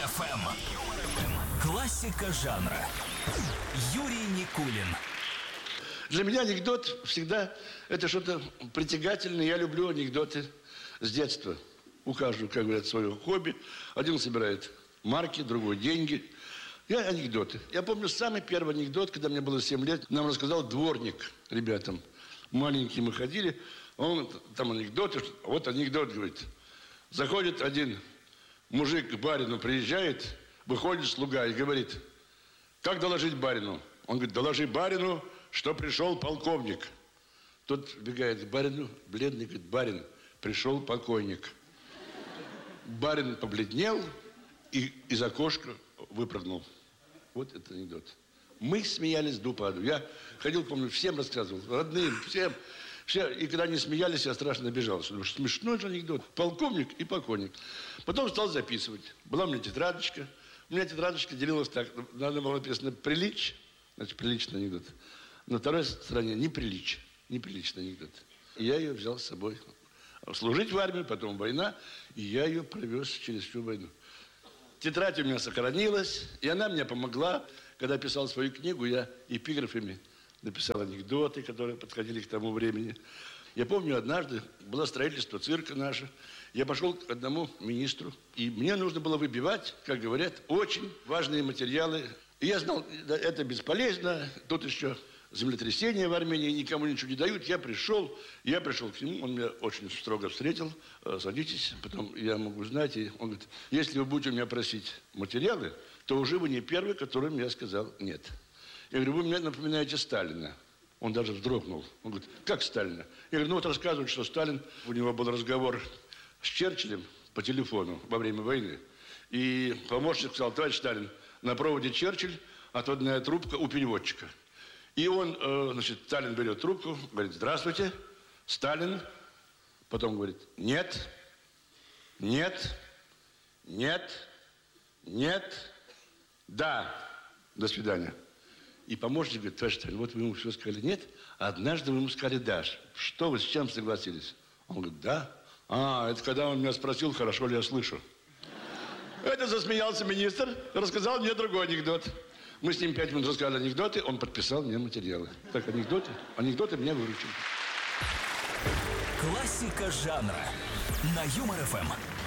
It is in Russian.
FM. Классика жанра. Юрий Никулин. Для меня анекдот всегда это что-то притягательное. Я люблю анекдоты с детства. У каждого, как говорят, свое хобби. Один собирает марки, другой деньги. Я анекдоты. Я помню самый первый анекдот, когда мне было 7 лет. Нам рассказал дворник ребятам. Маленькие мы ходили. Он там анекдоты. Вот анекдот, говорит. Заходит один мужик к барину, приезжает, выходит слуга и говорит: как доложить барину? Он говорит: доложи барину, что пришел полковник. Тот бегает к барину, бледный, говорит: барин, пришел покойник. Барин побледнел и из окошка выпрыгнул. Вот это анекдот. Мы смеялись до упаду. Я ходил, помню, всем рассказывал, родным, всем. Все, и когда они смеялись, я страшно обижался. Потому что смешной же анекдот. Полковник и покойник. Потом стал записывать. Была у меня тетрадочка. У меня тетрадочка делилась так. Надо было написано «прилич». Значит, приличный анекдот. На второй стороне «неприлич». Неприличный анекдот. И я ее взял с собой. Служить в армии, потом война. И я ее провез через всю войну. Тетрадь у меня сохранилась. И она мне помогла. Когда писал свою книгу, я эпиграфами написал анекдоты, которые подходили к тому времени. Я помню, однажды было строительство цирка наше. Я пошел к одному министру, и мне нужно было выбивать, как говорят, очень важные материалы. И я знал, это бесполезно, тут еще землетрясение в Армении, никому ничего не дают. Я пришел к нему, он меня очень строго встретил. Садитесь, потом я могу знать. И он говорит: если вы будете у меня просить материалы, то уже вы не первый, которым я сказал нет. Я говорю: вы мне напоминаете Сталина. Он даже вздрогнул. Он говорит: как Сталина? Я говорю: ну вот рассказывают, что Сталин, у него был разговор с Черчиллем по телефону во время войны. И помощник сказал: товарищ Сталин, на проводе Черчилль, отводная трубка у переводчика. И он, Сталин берет трубку, говорит: здравствуйте, Сталин. Потом говорит: нет, нет, нет, нет, да, до свидания. И помощник говорит: товарищ Сталин, вот вы ему все сказали нет, а однажды вы ему сказали да. Что вы, с чем согласились? Он говорит: да. Это когда он меня спросил, хорошо ли я слышу. Это засмеялся министр, рассказал мне другой анекдот. Мы с ним 5 минут рассказали анекдоты, он подписал мне материалы. Так, анекдоты меня выручили. Классика жанра на Юмор FM.